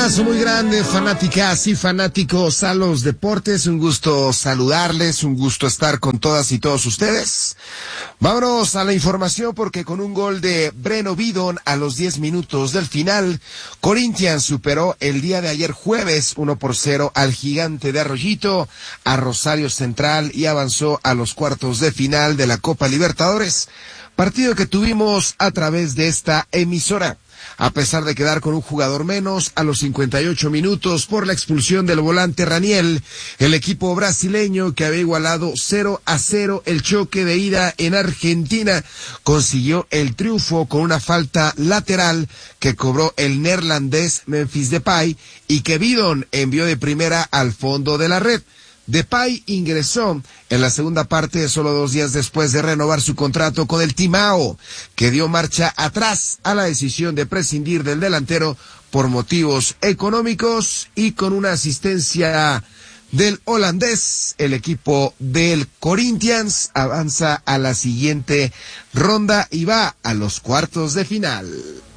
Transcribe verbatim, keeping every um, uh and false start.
abrazo muy grande, fanáticas y fanáticos a los deportes. Un gusto saludarles, un gusto estar con todas y todos ustedes. Vámonos a la información porque con un gol de Breno Bidon a los diez minutos del final, Corinthians superó el día de ayer jueves uno por cero al gigante de Arroyito, a Rosario Central, y avanzó a los cuartos de final de la Copa Libertadores. Partido que tuvimos a través de esta emisora. A pesar de quedar con un jugador menos, a los cincuenta y ocho minutos por la expulsión del volante Raniel, el equipo brasileño, que había igualado cero a cero el choque de ida en Argentina, consiguió el triunfo con una falta lateral que cobró el neerlandés Memphis Depay y que Bidon envió de primera al fondo de la red. Depay ingresó en la segunda parte solo dos días después de renovar su contrato con el Timao, que dio marcha atrás a la decisión de prescindir del delantero por motivos económicos, y con una asistencia del holandés, el equipo del Corinthians avanza a la siguiente ronda y va a los cuartos de final.